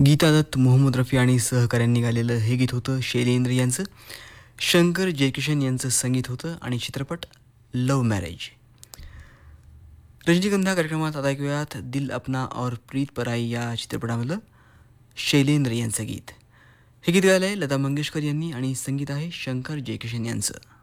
गीता दत्त, मोहम्मद रफी आणि सहकाऱ्यांनी गायलेलं हे गीत होतं शैलेंद्र यांचं. शंकर जयकिशन यांचं संगीत होतं आणि चित्रपट लव्ह मॅरेज. रजनीगंधा कार्यक्रमात आता ऐकूयात दिल अपना और प्रीत पराई या चित्रपटामधलं शैलेंद्र यांचं गीत. हे गीत गायलं आहे लता मंगेशकर यांनी आणि संगीत आहे शंकर जयकिशन यांचं.